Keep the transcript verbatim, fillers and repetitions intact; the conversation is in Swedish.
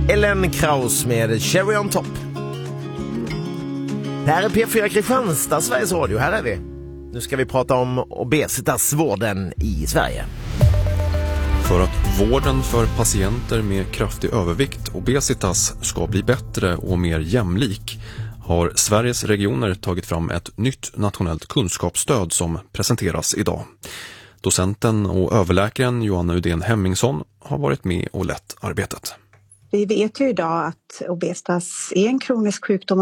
Ellen Kraus med Cherry on Top. Det här är P fyra Kristianstad, Sveriges Radio. Här är vi. Nu ska vi prata om obesitasvården i Sverige. För att vården för patienter med kraftig övervikt, obesitas, ska bli bättre och mer jämlik har Sveriges regioner tagit fram ett nytt nationellt kunskapsstöd som presenteras idag. Docenten och överläkaren Johanna Udén Hemmingsson har varit med och lett arbetet. Vi vet ju idag att obesitas är en kronisk sjukdom